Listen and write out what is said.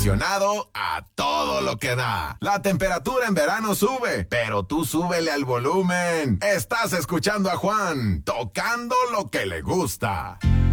acondicionado a todo lo que da. La temperatura en verano sube, pero tú súbele al volumen. Estás escuchando a Juan, tocando lo que le gusta.